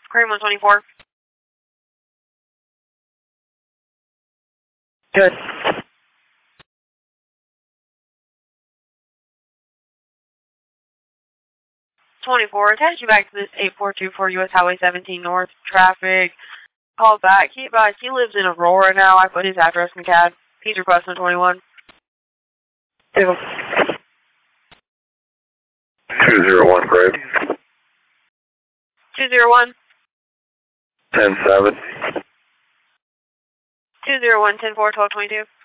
Crane 124. Good. 24, attach you back to this 8424 US Highway 17 North. Traffic. Call back. He advised he lives in Aurora now. I put his address in CAD. He's requesting 21. 201, Crane. 201. 10-7. 201 10-4 1222.